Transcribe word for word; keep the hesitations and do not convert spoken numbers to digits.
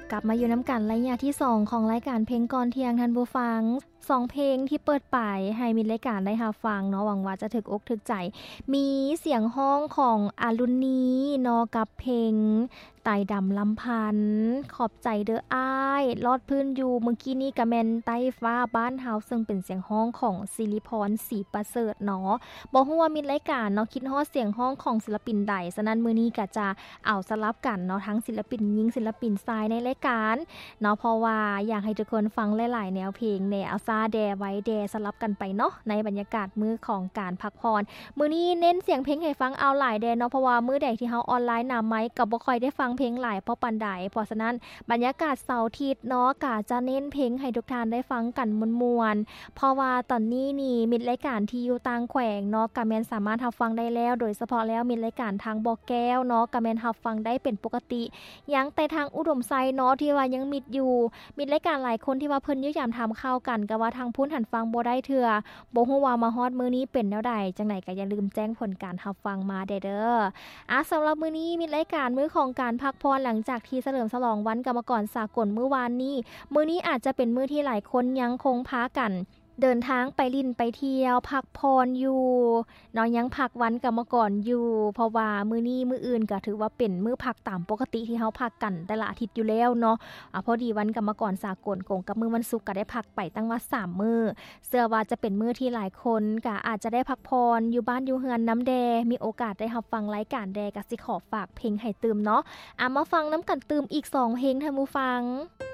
กลับมาอยู่น้ำกันระยะที่สองของรายการเพลงก่อนเที่ยงท่านผู้ฟังสองเพลงที่เปิดไปให้มีรายการได้รับฟังเนาะหวังว่าจะถึกอกถึกใจมีเสียงห้องของอารุณีเนาะกับเพลงไต่ดำลำพันธ์ขอบใจเด้ออ้ายลอดพื้นอยู่เมื่อกี้นี้ก็แม่นใต้ฟ้าบ้านเฮาซึ่งเป็นเสียงห้องของศิริพรศรีประเสริฐเนาะบ่ฮู้ว่ามีรายการเนาะคิดฮอดเสียงห้องของศิลปินใดฉะนั้นมื้อนี้ก็จะเอาสลับกันเนาะทั้งศิลปินหญิงศิลปินชายในรายการเนาะเพราะว่าอยากให้ทุกคนฟังหลายๆแนวเพลงแนวเอาซาแดไว้แดสลับกันไปเนาะในบรรยากาศมื้อของการพักผ่อนมื้อนี้เน้นเสียงเพลงให้ฟังเอาหลายแดเนาะเพราะว่ามื้อใดที่เฮาออนไลน์นำไม้ก็บ่ค่อยได้ฟังเพลงหลายเพราะปานใดเพราะฉะนั้นบรรยากาศเสาร์อาทิตย์เนาะก็จะเน้นเพลงให้ทุกท่านได้ฟังกันม่วนๆเพราะว่าตอนนี้นี่มีรายการที่อยู่ต่างแขวงเนาะก็แม่นสามารถรับฟังได้แล้วโดยเฉพาะแล้วมีรายการทางบ่อแก้วเนาะก็แม่นรับฟังได้เป็นปกติยังแต่ทางอุดมไซเนาะที่ว่ายังมิดอยู่มีรายการหลายคนที่ว่าเพิ่นอยู่ยามถามข่าวกันก็ว่าทางพุ่นหันฟังบ่ได้เทื่อบ่ฮู้ว่ามาฮอดมื้อนี้เป็นแนวใดจังไดก็อย่าลืมแจ้งผลการรับฟังมาเด้อเด้ออ่ะสำหรับมื้อนี้มีรายการมื้อของการพักผ่อนหลังจากที่เฉลิมฉลองวันกรรมกรสากลมื้อวานนี้มื้อนี้อาจจะเป็นมื้อที่หลายคนยังคงพากันเดินทางไปลิ่นไปเที่ยวพักพรอยู่เนาะยังพักวันกรรมกรอยู่เพราะว่ามื้อนี้มื้ออื่นก็ถือว่าเป็นมื้อพักตามปกติที่เฮาพักกันแต่ละอาทิตย์อยู่แล้วเนาะอ่ะพอดีวันกรรมกรสากลกงกับมื้อวันศุกร์ก็ได้พักไปตั้งว่าสามมื้อเชื่อว่าจะเป็นมื้อที่หลายคนก็อาจจะได้พักพรอยู่บ้านอยู่เฮือนน้ำแดมีโอกาสได้รับฟังรายการแดก็สิขอฝากเพลงให้ตื่มเนาะอ่ะมาฟังน้ำกันตื่มอีกสองเพลงท่านผู้ฟัง